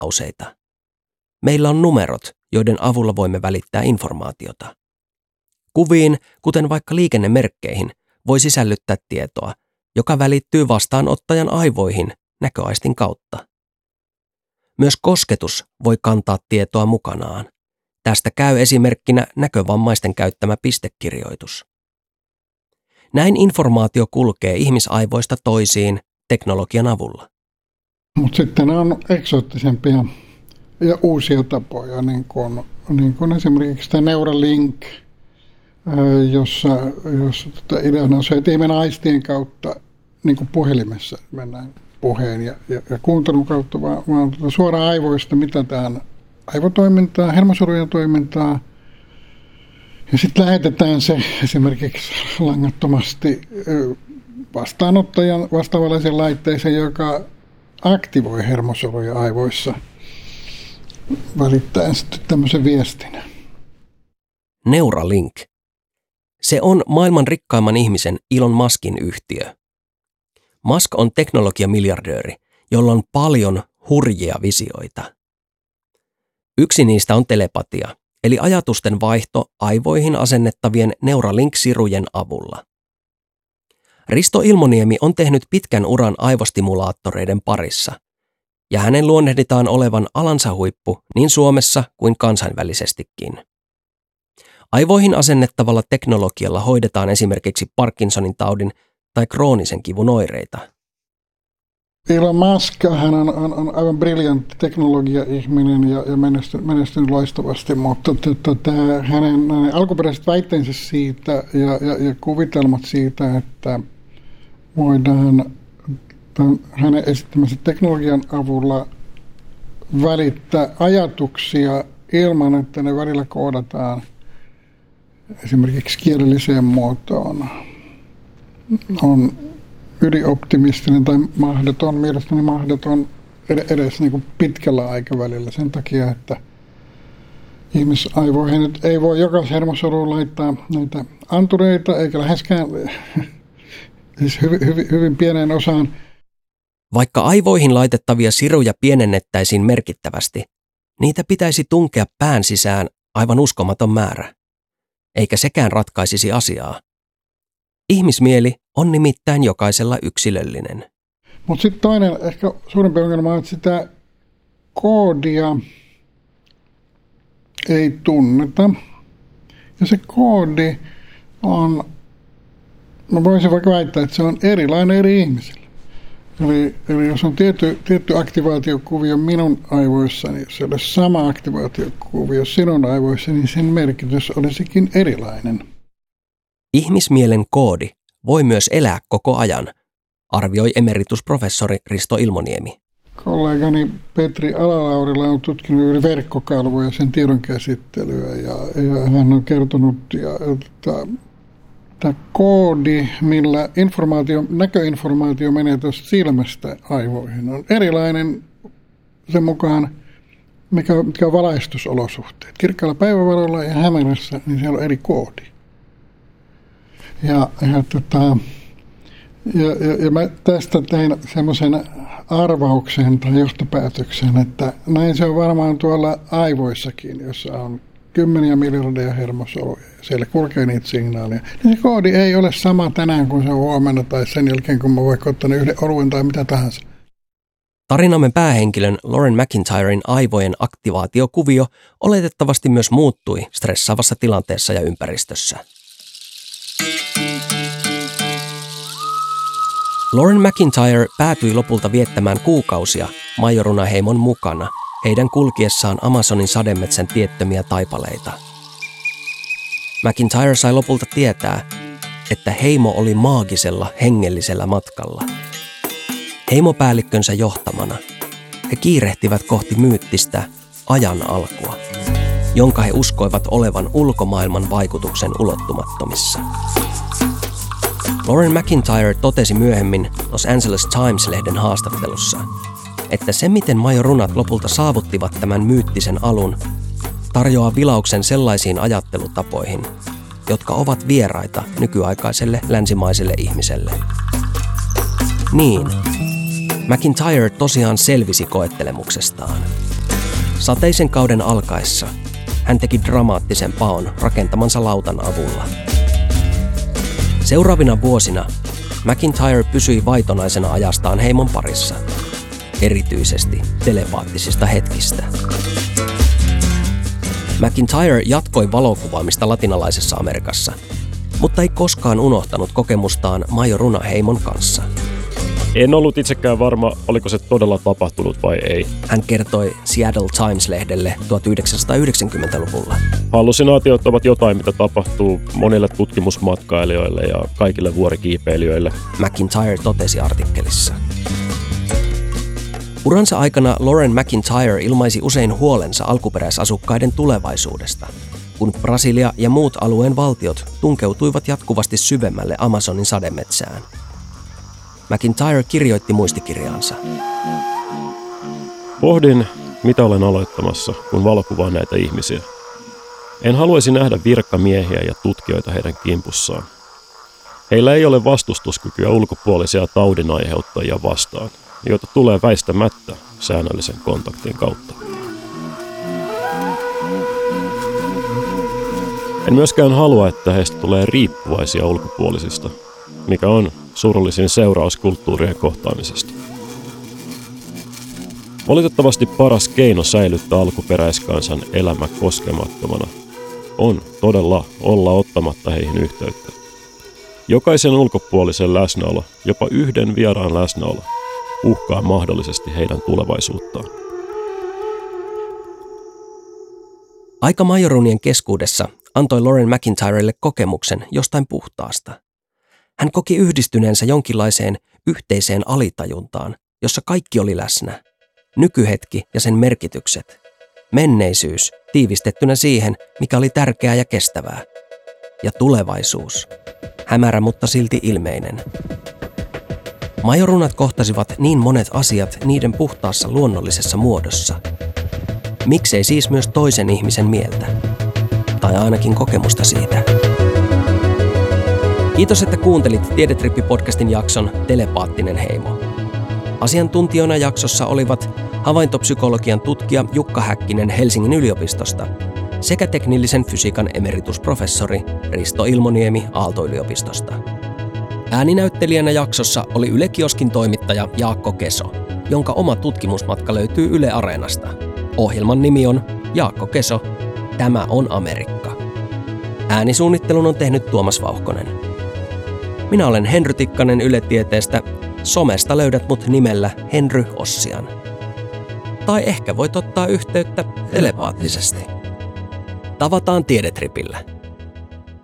lauseita. Meillä on numerot, joiden avulla voimme välittää informaatiota. Kuviin, kuten vaikka liikennemerkkeihin, voi sisällyttää tietoa, joka välittyy vastaanottajan aivoihin näköaistin kautta. Myös kosketus voi kantaa tietoa mukanaan. Tästä käy esimerkkinä näkövammaisten käyttämä pistekirjoitus. Näin informaatio kulkee ihmisaivoista toisiin teknologian avulla. Mutta sitten on eksoottisempia ja uusia tapoja, niin kuin esimerkiksi tämä Neuralink, jossa ideana on se, että ei mennä aistien kautta niin kuin puhelimessa mennään puheen ja kuuntelun kautta, vaan suoraan aivoista mitataan aivotoimintaa, hermosolujen toimintaa. Ja sitten lähetetään se esimerkiksi langattomasti vastaanottajan vastaavanlaisen laitteeseen, joka aktivoi hermosoluja aivoissa välittäen sitten tämmöisen viestin. Neuralink. Se on maailman rikkaimman ihmisen Elon Muskin yhtiö. Musk on teknologiamiljardööri, jolla on paljon hurjia visioita. Yksi niistä on telepatia, eli ajatusten vaihto aivoihin asennettavien Neuralink-sirujen avulla. Risto Ilmoniemi on tehnyt pitkän uran aivostimulaattoreiden parissa, ja hänen luonnehditaan olevan alansa huippu niin Suomessa kuin kansainvälisestikin. Aivoihin asennettavalla teknologialla hoidetaan esimerkiksi Parkinsonin taudin tai kroonisen kivun oireita. Elon Musk, hän on aivan briljantti teknologia-ihminen ja menestynyt loistavasti, mutta hänen alkuperäiset väitteensä siitä ja kuvitelmat siitä, että voidaan hänen esittämänsä teknologian avulla välittää ajatuksia ilman, että ne välillä koodataan esimerkiksi kielelliseen muotoon, on ylioptimistinen tai mielestäni mahdoton edes niin kuin pitkällä aikavälillä sen takia, että ihmisaivoihin nyt ei voi jokaisen hermosoluun laittaa näitä antureita eikä läheskään siis hyvin pieneen osaan. Vaikka aivoihin laitettavia siruja pienennettäisiin merkittävästi, niitä pitäisi tunkea pään sisään aivan uskomaton määrä. Eikä sekään ratkaisisi asiaa. Ihmismieli on nimittäin jokaisella yksilöllinen. Mutta sitten toinen ehkä suurempi ongelma on, että sitä koodia ei tunneta. Ja se koodi on, mä voisin vaikka väittää, että se on erilainen eri ihmisillä. Eli jos on tietty aktivaatiokuvio minun aivoissani, jos se olisi sama aktivaatiokuvio sinun aivoissa, niin sen merkitys olisikin erilainen. Ihmismielen koodi voi myös elää koko ajan, arvioi emeritusprofessori Risto Ilmoniemi. Kollegani Petri Alalaurila on tutkinut juuri verkkokalvoja ja sen tiedonkäsittelyä ja hän on kertonut, että tämä koodi, millä näköinformaatio menee tuosta silmästä aivoihin, on erilainen sen mukaan, mikä on valaistusolosuhteet. Kirkkaalla päivävalolla ja hämärässä, niin siellä on eri koodi. Ja mä tästä tein semmoisen arvauksen tai johtopäätöksen, että näin se on varmaan tuolla aivoissakin, jossa on 10 miljardia hermosoluja ja siellä kulkee niitä signaaleja. Niin se koodi ei ole sama tänään kuin se on huomenna tai sen jälkeen, kun mä vaikka ottanut yhden oluen tai mitä tahansa. Tarinamme päähenkilön Lauren McIntyren aivojen aktivaatiokuvio oletettavasti myös muuttui stressaavassa tilanteessa ja ympäristössä. Lauren McIntyre päätyi lopulta viettämään kuukausia Majorunaheimon mukana heidän kulkiessaan Amazonin sademetsän tiettömiä taipaleita. McIntyre sai lopulta tietää, että heimo oli maagisella hengellisellä matkalla. Heimopäällikkönsä johtamana he kiirehtivät kohti myyttistä ajan alkua, jonka he uskoivat olevan ulkomaailman vaikutuksen ulottumattomissa. Lauren McIntyre totesi myöhemmin Los Angeles Times-lehden haastattelussa, että se miten majorunat lopulta saavuttivat tämän myyttisen alun, tarjoaa vilauksen sellaisiin ajattelutapoihin, jotka ovat vieraita nykyaikaiselle länsimaiselle ihmiselle. Niin, McIntyre tosiaan selvisi koettelemuksestaan. Sateisen kauden alkaessa hän teki dramaattisen paon rakentamansa lautan avulla. Seuraavina vuosina McIntyre pysyi vaitonaisena ajastaan heimon parissa, erityisesti telepaattisista hetkistä. McIntyre jatkoi valokuvaamista latinalaisessa Amerikassa, mutta ei koskaan unohtanut kokemustaan Majoruna-heimon kanssa. En ollut itsekään varma, oliko se todella tapahtunut vai ei. Hän kertoi Seattle Times-lehdelle 1990-luvulla. Hallusinaatiot ovat jotain, mitä tapahtuu monille tutkimusmatkailijoille ja kaikille vuorikiipeilijöille. McIntyre totesi artikkelissa. Uransa aikana Lauren McIntyre ilmaisi usein huolensa alkuperäisasukkaiden tulevaisuudesta, kun Brasilia ja muut alueen valtiot tunkeutuivat jatkuvasti syvemmälle Amazonin sademetsään. McIntyre kirjoitti muistikirjaansa. Pohdin, mitä olen aloittamassa, kun valokuvaan näitä ihmisiä. En haluaisi nähdä virkamiehiä ja tutkijoita heidän kimpussaan. Heillä ei ole vastustuskykyä ulkopuolisia taudinaiheuttajia vastaan, joita tulee väistämättä säännöllisen kontaktin kautta. En myöskään halua, että heistä tulee riippuvaisia ulkopuolisista, mikä on surullisin seuraus kulttuurien kohtaamisesta. Valitettavasti paras keino säilyttää alkuperäiskansan elämä koskemattomana on todella olla ottamatta heihin yhteyttä. Jokaisen ulkopuolisen läsnäolo, jopa yhden vieraan läsnäolo, uhkaa mahdollisesti heidän tulevaisuuttaan. Aika Majorunien keskuudessa antoi Lauren McIntyrelle kokemuksen jostain puhtaasta. Hän koki yhdistyneensä jonkinlaiseen yhteiseen alitajuntaan, jossa kaikki oli läsnä. Nykyhetki ja sen merkitykset. Menneisyys tiivistettynä siihen, mikä oli tärkeää ja kestävää. Ja tulevaisuus. Hämärä, mutta silti ilmeinen. Majorunat kohtasivat niin monet asiat niiden puhtaassa luonnollisessa muodossa. Miksei siis myös toisen ihmisen mieltä? Tai ainakin kokemusta siitä. Kiitos, että kuuntelit Tiedetrippi-podcastin jakson Telepaattinen heimo. Asiantuntijoina jaksossa olivat havaintopsykologian tutkija Jukka Häkkinen Helsingin yliopistosta sekä teknillisen fysiikan emeritusprofessori Risto Ilmoniemi Aalto-yliopistosta. Ääninäyttelijänä jaksossa oli Yle Kioskin toimittaja Jaakko Keso, jonka oma tutkimusmatka löytyy Yle Areenasta. Ohjelman nimi on Jaakko Keso, Tämä on Amerikka. Äänisuunnittelun on tehnyt Tuomas Vauhkonen. Minä olen Henry Tikkanen Yle Tieteestä. Somesta löydät mut nimellä Henry Ossian. Tai ehkä voit ottaa yhteyttä telepaattisesti. Tavataan Tiedetripillä.